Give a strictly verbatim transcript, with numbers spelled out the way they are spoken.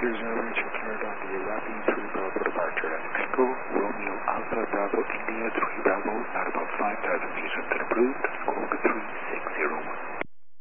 Victor zero, Rachel carried on the Arabian three Bravo departure at Mexico, Romeo Alpha Bravo India three Bravo at about five thousand meters until approved.